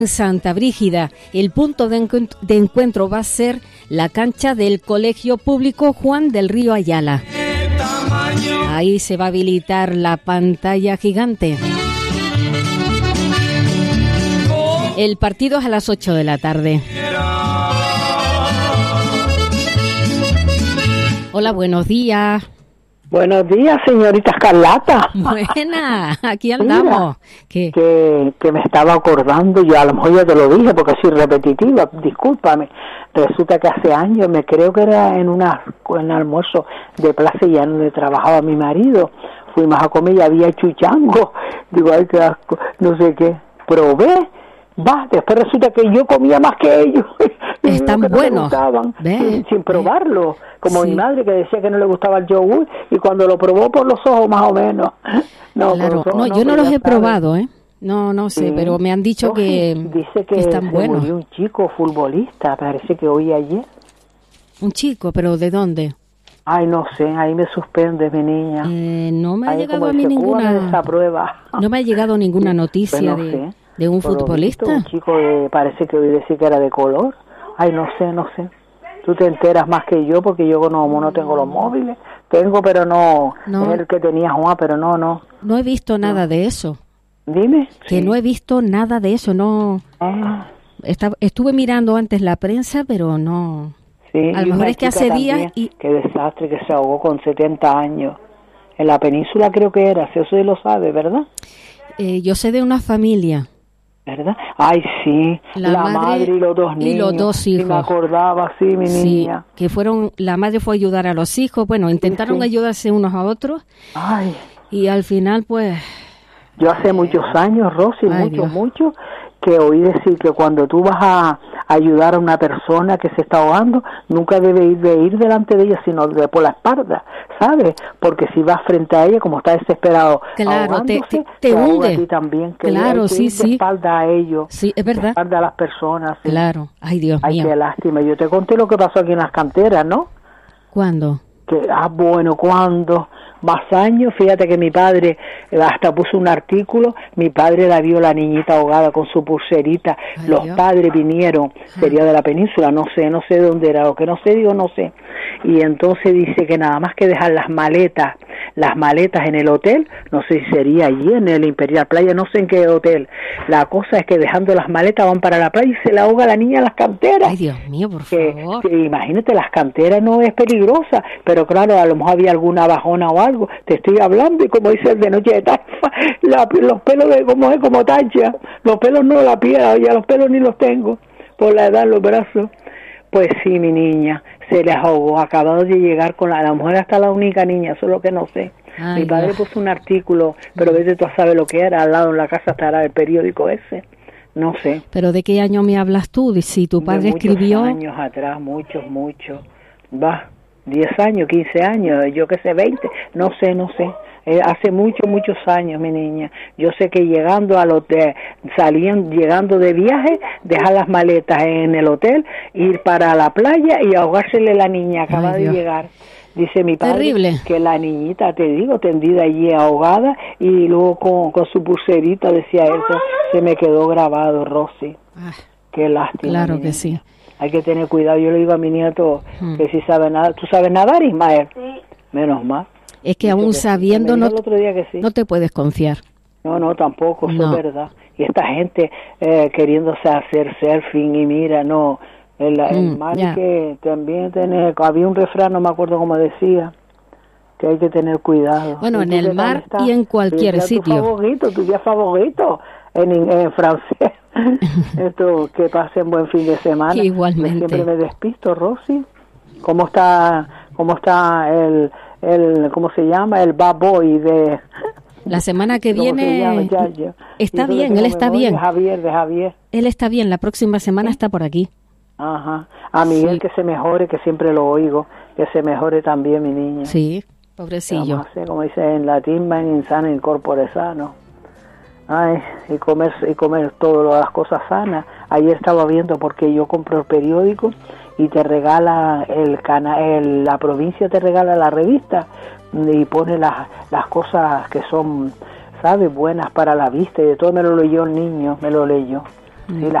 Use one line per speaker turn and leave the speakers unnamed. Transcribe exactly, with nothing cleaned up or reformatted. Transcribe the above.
Santa Brígida. El punto de encuentro, de encuentro va a ser la cancha del Colegio Público Juan del Río Ayala. Ahí se va a habilitar la pantalla gigante. El partido es a las ocho de la tarde. Hola, buenos días.
Buenos días, señorita Escarlata.
Buena, aquí andamos.
Mira, ¿Qué? Que, que me estaba acordando, yo a lo mejor ya te lo dije porque soy repetitiva, discúlpame. Resulta que hace años, me creo que era en, una, en un almuerzo de Plaza Llano donde trabajaba mi marido, fuimos a comer y había chuchango. Digo, ay, qué asco, no sé qué. Probé, va, después resulta que yo comía más que ellos.
Están buenos.
No sin, sin probarlo. Como sí. Mi madre que decía que no le gustaba el yogur y cuando lo probó por los ojos más o menos. No,
claro, no, no, yo no los he sabe. probado, ¿eh? No, no sé, sí. Pero me han dicho que,
dice que,
que están
se
buenos.
Murió un chico futbolista, parece que oí ayer.
¿Un chico? ¿Pero de dónde?
Ay, no sé, ahí me suspende mi niña.
Eh, no me ha
ahí
llegado a mí ninguna...
Esa prueba.
No me ha llegado ninguna noticia
pues no
de,
sé.
de un
Por
futbolista.
Visto, un chico de, parece que oí decir que era de color. Ay, no sé, no sé. Tú te enteras más que yo porque yo no, no tengo los móviles. Tengo, pero no,
no.
Es el que tenía Juan, pero no, no.
No he visto nada no. de eso.
Dime.
Que sí. No he visto nada de eso, no.
Ah.
Está, estuve mirando antes la prensa, pero no.
Sí,
a lo mejor es que hace días y...
Qué desastre, que se ahogó con setenta años. En la península creo que era, eso sí lo sabe, ¿verdad?
Eh, yo sé de una familia.
¿Verdad? Ay, sí,
la,
la
madre,
madre y los dos niños.
Y los dos hijos.
Sí, me acordaba, sí, mi
sí,
niña.
Que fueron, la madre fue a ayudar a los hijos, bueno, intentaron sí, sí. ayudarse unos a otros.
Ay.
Y al final, pues...
Yo hace muchos años, Rosy,
Ay,
muchos,
Dios.
muchos, que oí decir que cuando tú vas a ayudar a una persona que se está ahogando, nunca debe ir de ir delante de ella, sino de por la espalda, ¿sabes? Porque si vas frente a ella, como está desesperado,
claro, te, te, te,
te
hunde.
A ti también, que
claro,
hay que
sí,
ir
sí.
de espalda a ellos,
sí, es verdad.
de espalda a las personas. ¿sí?
Claro, ay, Dios
ay,
mío.
Ay, qué lástima. Yo te conté lo que pasó aquí en las canteras, ¿no?
¿Cuándo?
Que, ah, bueno, ¿cuándo? Más años, fíjate que mi padre hasta puso un artículo, mi padre la vio la niñita ahogada con su pulserita, ay, los Dios. Padres vinieron, sería de la península, no sé, no sé de dónde era, lo que no sé, digo, no sé, y entonces dice que nada más que dejar las maletas, las maletas en el hotel, no sé si sería allí en el Imperial Playa, no sé en qué hotel, la cosa es que dejando las maletas van para la playa y se la ahoga la niña en las canteras.
Ay, Dios mío, por
que,
favor.
Que, imagínate, las canteras no es peligrosa, pero claro, a lo mejor había alguna bajona o algo. Te estoy hablando y como dice el de noche de tacha, la, los pelos de como es como tacha, los pelos no, la piel, ya los pelos ni los tengo por la edad, los brazos. Pues sí, mi niña, se les ahogó, acabado de llegar con la, la mujer hasta la única niña, eso es lo que no sé.
Ay,
mi padre
Dios.
puso un artículo, pero vete tú a saber lo que era, al lado en la casa estará el periódico ese. No sé.
¿Pero de qué año me hablas tú? Si tu padre
de muchos
escribió...
años atrás, muchos, muchos. Va, diez años, quince años, yo qué sé, veinte, no sé, no sé. Eh, hace muchos, muchos años, mi niña. Yo sé que llegando al hotel, salían, llegando de viaje, dejar las maletas en el hotel, ir para la playa y ahogársele la niña, acaba
Ay,
de
Dios.
llegar. Dice mi padre
Terrible.
Que la niñita, te digo, tendida allí ahogada y luego con, con su pulserita, decía eso, se me quedó grabado, Rosy.
Ah,
qué lástima.
Claro que sí.
Hay que tener cuidado. Yo le digo a mi nieto hmm. que si sabe nada. ¿Tú sabes nadar, Ismael?
Sí.
Menos mal.
Es que aún sabiendo no,
el otro día que sí.
no te puedes confiar.
No, no, tampoco, eso
no.
es verdad. Y esta gente eh, queriéndose hacer surfing y mira, no, el, el
mm,
mar
yeah.
que también tener, había un refrán, no me acuerdo cómo decía, que hay que tener cuidado.
Bueno, en el mar y en cualquier sitio.
Tu favorito, tu día favorito en, en francés. Esto, que pasen buen fin de semana.
Igualmente.
Siempre me despisto, Rosy. ¿Cómo está, cómo está el, el, cómo se llama, el bad boy de...
La semana que viene
ya, ya.
está bien, él está bien.
De Javier, de Javier.
Él está bien, la próxima semana ¿sí? está por aquí.
Ajá. A Miguel sí. que se mejore, que siempre lo oigo, que se mejore también, mi niña.
Sí, pobrecillo.
Vamos a hacer, como dice en latín, man insano in corpore sano. Ay, y comer, y comer todas las cosas sanas. Ayer estaba viendo porque yo compro el periódico y te regala el cana, el, la provincia te regala la revista y pone las las cosas que son, ¿sabes?, buenas para la vista y de todo. Me lo leyó el niño, me lo leyó. Sí, la